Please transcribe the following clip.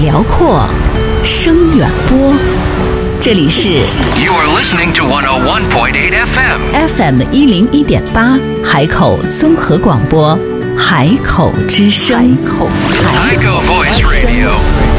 辽阔，声远播。这里是 You are listening to 101.8 FM FM101.8海口综合广播，海口之声。 Echo Voice Radio